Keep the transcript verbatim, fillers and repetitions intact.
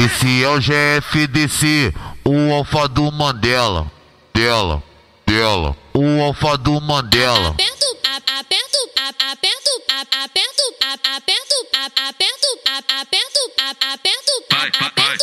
Esse é o G F D C, o alfa do Mandela. Dela, dela, o alfa do Mandela. Aperto, aperto, aperto, aperto, aperto, aperto, aperto, aperto, aperto, aperto.